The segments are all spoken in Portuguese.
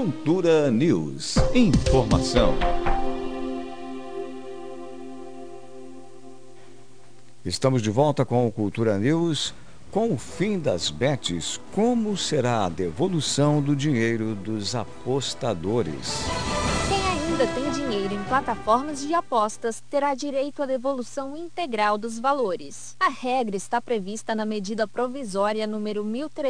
Cultura News. Informação. Estamos de volta com o Cultura News. Com o fim das bets, como será a devolução do dinheiro dos apostadores? Quem ainda tem dinheiro em plataformas de apostas terá direito à devolução integral dos valores. A regra está prevista na medida provisória número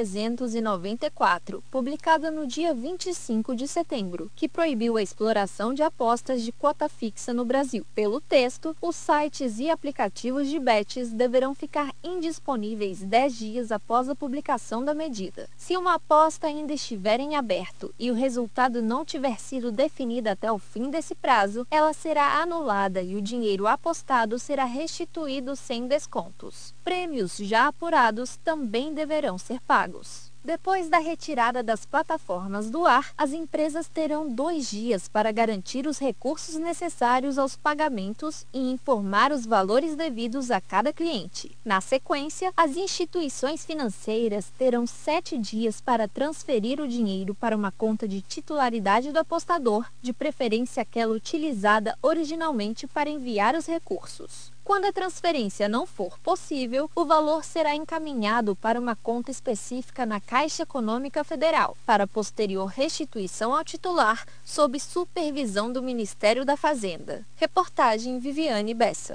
1394, publicada no dia 25 de setembro, que proibiu a exploração de apostas de cota fixa no Brasil. Pelo texto, os sites e aplicativos de bets deverão ficar indisponíveis 10 dias após a publicação da medida. Se uma aposta ainda estiver em aberto e o resultado não tiver sido definido até o fim desse prazo, ela será anulada e o dinheiro apostado será restituído sem descontos. Prêmios já apurados também deverão ser pagos. Depois da retirada das plataformas do ar, as empresas terão 2 dias para garantir os recursos necessários aos pagamentos e informar os valores devidos a cada cliente. Na sequência, as instituições financeiras terão 7 dias para transferir o dinheiro para uma conta de titularidade do apostador, de preferência aquela utilizada originalmente para enviar os recursos. Quando a transferência não for possível, o valor será encaminhado para uma conta específica na Caixa Econômica Federal, para posterior restituição ao titular, sob supervisão do Ministério da Fazenda. Reportagem Viviane Bessa.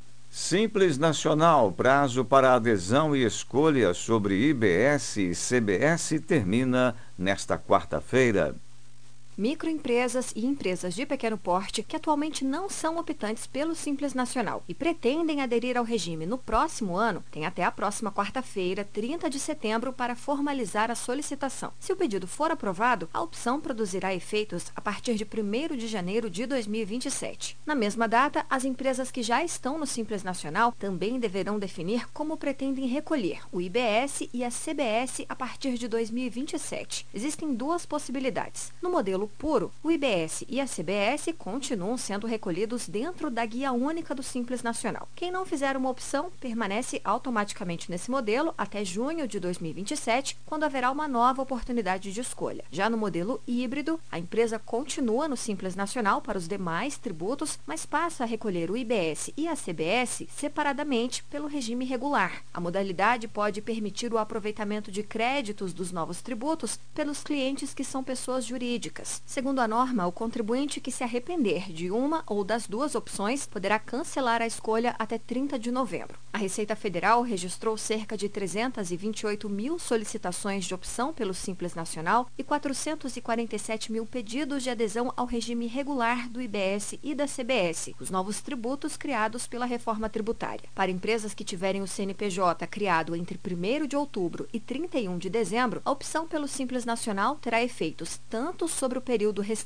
Simples Nacional, prazo para adesão e escolha sobre IBS e CBS termina nesta quarta-feira. Microempresas e empresas de pequeno porte que atualmente não são optantes pelo Simples Nacional e pretendem aderir ao regime no próximo ano, têm até a próxima quarta-feira, 30 de setembro, para formalizar a solicitação. Se o pedido for aprovado, a opção produzirá efeitos a partir de 1º de janeiro de 2027. Na mesma data, as empresas que já estão no Simples Nacional também deverão definir como pretendem recolher o IBS e a CBS a partir de 2027. Existem 2 possibilidades. No modelo puro, o IBS e a CBS continuam sendo recolhidos dentro da Guia Única do Simples Nacional. Quem não fizer uma opção permanece automaticamente nesse modelo até junho de 2027, quando haverá uma nova oportunidade de escolha. Já no modelo híbrido, a empresa continua no Simples Nacional para os demais tributos, mas passa a recolher o IBS e a CBS separadamente pelo regime regular. A modalidade pode permitir o aproveitamento de créditos dos novos tributos pelos clientes que são pessoas jurídicas. Segundo a norma, o contribuinte que se arrepender de uma ou das 2 opções poderá cancelar a escolha até 30 de novembro. A Receita Federal registrou cerca de 328 mil solicitações de opção pelo Simples Nacional e 447 mil pedidos de adesão ao regime regular do IBS e da CBS, os novos tributos criados pela reforma tributária. Para empresas que tiverem o CNPJ criado entre 1º de outubro e 31 de dezembro, a opção pelo Simples Nacional terá efeitos tanto sobre o período restante